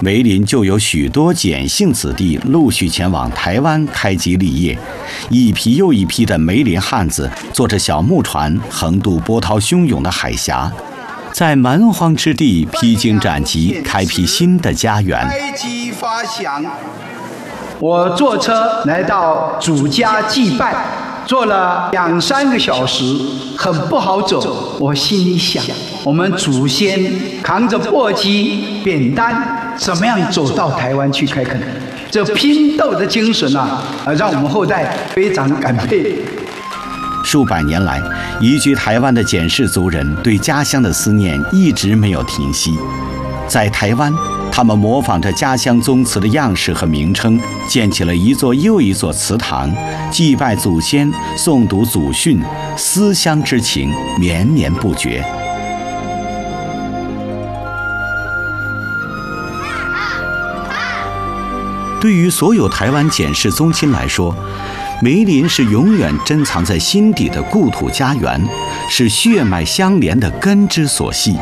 梅林就有许多简姓子弟陆续前往台湾开基立业，一批又一批的梅林汉子坐着小木船横渡波涛汹涌的海峡，在蛮荒之地披荆斩棘，开辟新的家园。 开基发祥，我坐车来到主家祭拜，坐了2-3个小时，很不好走。我心里想，我们祖先扛着簸箕、扁担，怎么样走到台湾去开垦？这拼斗的精神啊，让我们后代非常感佩。 数百年来，移居台湾的简氏族人对家乡的思念一直没有停息。在台湾，他们模仿着家乡宗祠的样式和名称，建起了一座又一座祠堂，祭拜祖先，诵读祖训，思乡之情绵绵不绝。对于所有台湾简氏宗亲来说，梅林是永远珍藏在心底的故土家园，是血脉相连的根之所系。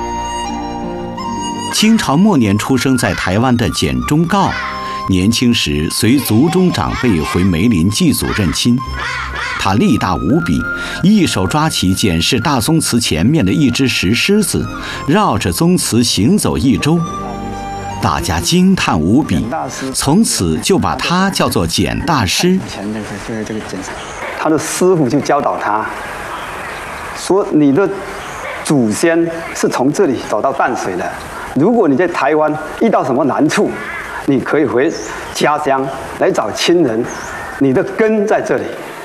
清朝末年出生在台湾的简忠诰，年轻时随族中长辈回梅林祭祖认亲。他力大无比，一手抓起简氏大宗祠前面的一只石狮子，绕着宗祠行走1周。大家惊叹无比，从此就把他叫做简大师。 他的师傅就教导他说：“你的祖先是从这里走到淡水的。如果你在台湾遇到什么难处，你可以回家乡来找亲人，你的根在这里。”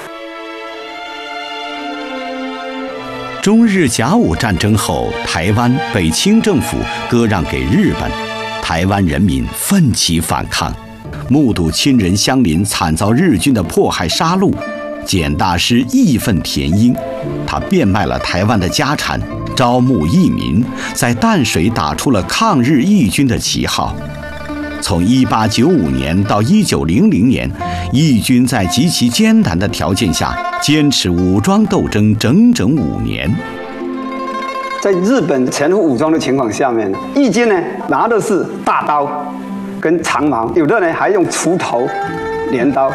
中日甲午战争后，台湾被清政府割让给日本。台湾人民奋起反抗，目睹亲人乡邻惨遭日军的迫害杀戮，简大师义愤填膺，他变卖了台湾的家产，招募义民，在淡水打出了抗日义军的旗号。从1895年到1900年，义军在极其艰难的条件下，坚持武装斗争整整5年。 在日本全副武装的情况下面，义军呢拿的是大刀跟长矛，有的呢还用锄头、镰刀。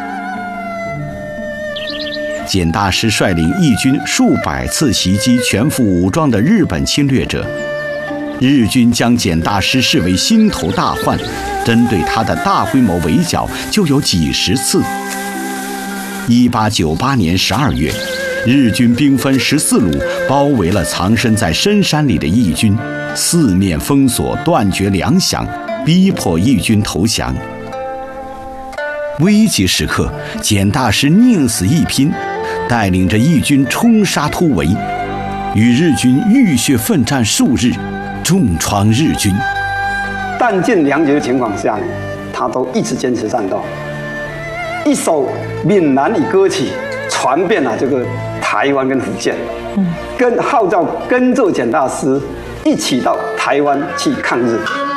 简大师率领义军数百次袭击全副武装的日本侵略者，日军将简大师视为心头大患，针对他的大规模围剿就有几十次。1898年12月。日军兵分14路，包围了藏身在深山里的义军，四面封锁，断绝粮饷，逼迫义军投降。危急时刻，简大师宁死一拼，带领着义军冲杀突围，与日军浴血奋战数日，重创日军。 弹尽粮绝的情况下，他都一直坚持战斗。一首闽南语歌曲传遍了这个台湾跟福建，跟号召跟着简大师一起到台湾去抗日。